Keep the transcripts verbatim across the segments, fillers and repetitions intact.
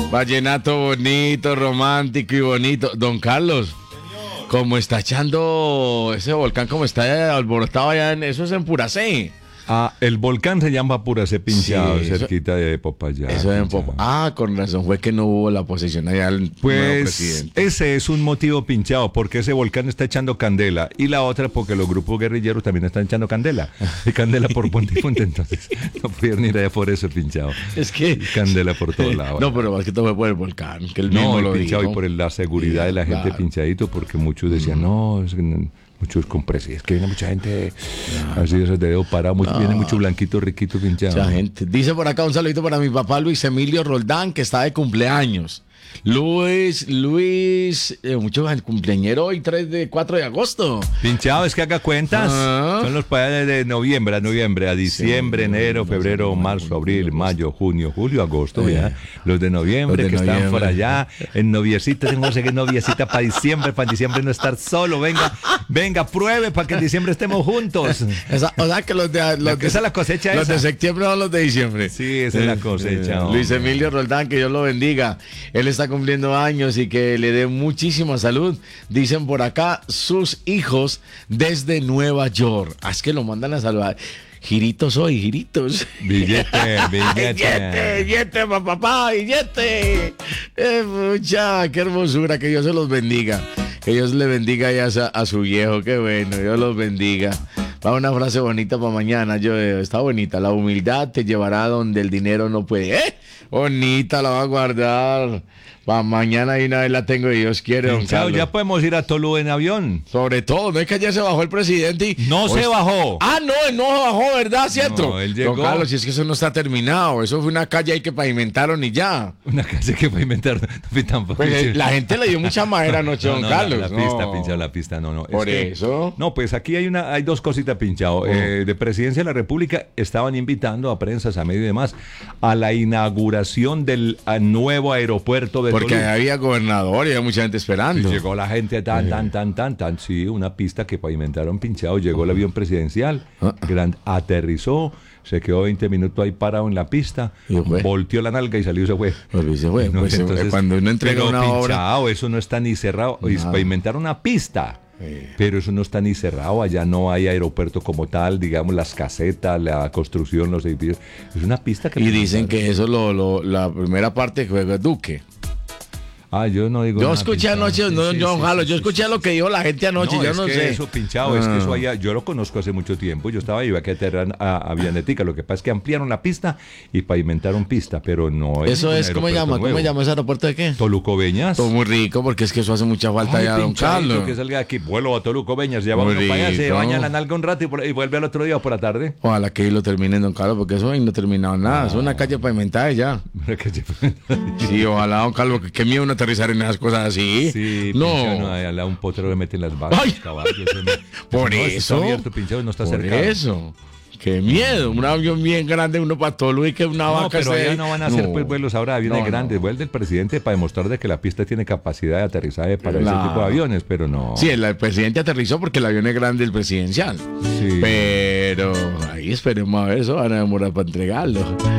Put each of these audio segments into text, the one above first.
Vallenato bonito, romántico y bonito. Don Carlos, ¿cómo está echando ese volcán? ¿Cómo está alborotado allá? En, eso es en Puracé. Ah, el volcán se llama Puracé Pinchado, Sí, eso- cerquita de Popayán. Eso es en Pinchado. Popa- Ah, con razón fue que no hubo la posesión allá del nuevo Pues presidente. ese es un motivo pinchado, porque ese volcán está echando candela. Y la otra, porque los grupos guerrilleros también están echando candela. Y candela por punta y punta, entonces no pudieron ir allá por eso pinchado. Es que... Candela por todos lados. No, pero más que todo fue por el volcán, que el mismo No, el lo pinchado dijo. y por el- la seguridad de la gente Claro. pinchadito, porque muchos decían, no, es que no- muchos con presión, es que viene mucha gente así de esos de dedo parado, mucho- viene mucho blanquito, riquito, pinchado. Mucha gente. Dice por acá un saludito para mi papá Luis Emilio Roldán, que está de cumpleaños. Luis, Luis, eh, mucho cumpleañero hoy, tres de cuatro de agosto. Pinchado, es que haga cuentas. Ah. Son los países de noviembre a noviembre, a diciembre, Sí, enero, febrero, marzo, abril, mayo, junio, julio, agosto, Eh, ya. Los de noviembre los de que están noviembre. por allá, en noviecita, tengo que seguir noviecita para diciembre, para en diciembre no estar solo. Venga, venga, pruebe para que en diciembre estemos juntos. Esa- o sea que los de, los La- de- esa es la cosecha los esa. de septiembre son los de diciembre. Sí, esa es la cosecha, hombre. Luis Emilio Roldán, que Dios lo bendiga. Él está cumpliendo años y que le dé muchísima salud. Dicen por acá sus hijos desde Nueva York. Ah, es que lo mandan a saludar. Giritos hoy, giritos. Billete, billete. Billete, billete, papá, papá, billete. Eh, mucha, qué hermosura, que Dios se los bendiga. Que Dios le bendiga ya a, sa- a su viejo, qué bueno, Dios los bendiga. Va una frase bonita para mañana, yo eh, está bonita. La humildad te llevará donde el dinero no puede. ¿Eh? Bonita, la va a guardar. Para mañana y una vez la tengo y Dios quiere, don Pinchado, Carlos. ya podemos ir a Tolú en avión. Sobre todo, no es que ayer se bajó el presidente y... No se Pues- bajó. Ah, no, él no se bajó, ¿verdad? ¿Cierto? No, él llegó. Don Carlos, si es que eso no está terminado. Eso fue una calle ahí que pavimentaron y ya. Una calle que va a inventar. No fui tan Pues, eh, la gente le dio mucha madera anoche, No, don no, Carlos. La, la no. pista, pinchado, la pista, no, no. Es Por que- eso. No, pues aquí hay una, hay dos cositas pinchado. Oh. Eh, de Presidencia de la República estaban invitando a prensas, a medio y demás, a la inauguración del a, nuevo aeropuerto de Porque Tolú. había gobernador y había mucha gente esperando. Y llegó la gente tan, tan, tan, tan, tan, sí, una pista que pavimentaron pinchado, llegó el avión presidencial, Ah. gran- aterrizó, se quedó veinte minutos ahí parado en la pista, Y fue. volteó la nalga y salió y se fue. Pues dice, bueno, No, pues, eh, entonces, cuando uno entrega pero una obra... pinchado, eso no está ni cerrado. Y Nada. pavimentaron una pista. Sí. Pero eso no está ni cerrado, allá no hay aeropuerto como tal, digamos, las casetas, la construcción, los edificios. Es una pista que... Y dicen que eso lo, lo, la primera parte que juega Duque. Ah, yo no digo Yo nada, escuché pinchado. anoche, Sí, no, sí, yo, sí, jalo, sí, yo sí, escuché sí, lo sí. que dijo la gente anoche, No, yo es no que sé. eso, pinchado, es que eso Ah. allá, yo lo conozco hace mucho tiempo, yo estaba iba a que aterrar a, a Villanetica, lo que pasa es que ampliaron la pista y pavimentaron pista, pero no Eso ningún es, ¿cómo se aeropuerto llama? ¿Cómo nuevo. se llama ese aeropuerto de qué? Toluco Beñas. Todo muy rico, porque es que eso hace mucha falta Ay, ya, don pinchadito, Carlos. que salga aquí, vuelo a Toluco Beñas, ya va Muy uno para allá, se rico. baña la nalga un rato y, por- y vuelve al otro día o por la tarde. Ojalá que ahí lo terminen, don Carlos, porque eso ahí no ha terminado nada. Es una calle pavimentada y ya. Sí, ojalá, don Carlos, que qué miedo uno aterrizar en esas cosas así. Sí, no. pinchado, no, ahí al lado un potero le meten las vacas, Ay. caballos. eso no- Por no, eso. Está abierto, pinchado, no está Por cercado. eso. Qué miedo. Un avión bien grande, uno para Tolu y que una No, vaca pero esté allá ahí. no van a hacer No. pues, vuelos ahora, aviones No, grandes. no. Vuelve el presidente para demostrar de que la pista tiene capacidad de aterrizaje para Claro. ese tipo de aviones, pero no. Sí, el, el presidente aterrizó porque el avión es grande, el presidencial. Sí. Pero ahí esperemos a ver, eso van a demorar para entregarlo.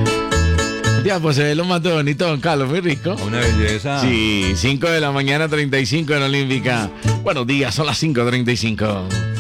Ya, pues se ve lo más de bonito, don Carlos, muy rico. Una belleza. Sí, cinco de la mañana, treinta y cinco en Olímpica. Buenos días, son las cinco treinta y cinco.